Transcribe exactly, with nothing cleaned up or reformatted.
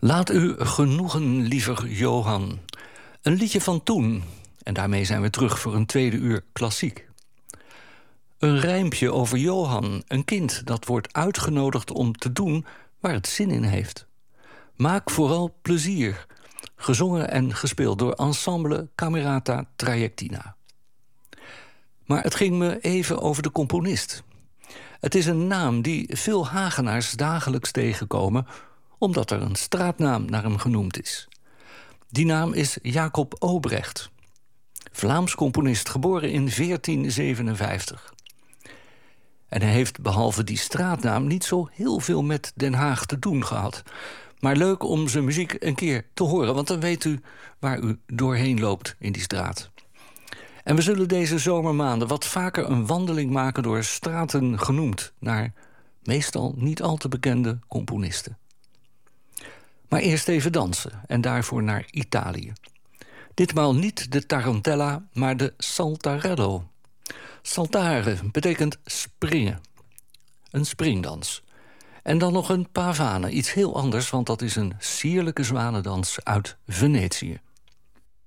Laat u genoegen, liever Johan. Een liedje van toen. En daarmee zijn we terug voor een tweede uur klassiek. Een rijmpje over Johan, een kind dat wordt uitgenodigd om te doen waar het zin in heeft. Maak vooral plezier. Gezongen en gespeeld door Ensemble Camerata Trajectina. Maar het ging me even over de componist. Het is een naam die veel Hagenaars dagelijks tegenkomen, omdat er een straatnaam naar hem genoemd is. Die naam is Jacob Obrecht. Vlaams componist, geboren in veertien zevenenvijftig. En hij heeft behalve die straatnaam niet zo heel veel met Den Haag te doen gehad. Maar leuk om zijn muziek een keer te horen, want dan weet u waar u doorheen loopt in die straat. En we zullen deze zomermaanden wat vaker een wandeling maken door straten genoemd naar meestal niet al te bekende componisten. Maar eerst even dansen en daarvoor naar Italië. Ditmaal niet de tarantella, maar de saltarello. Saltare betekent springen. Een springdans. En dan nog een pavane, iets heel anders, want dat is een sierlijke zwanendans uit Venetië.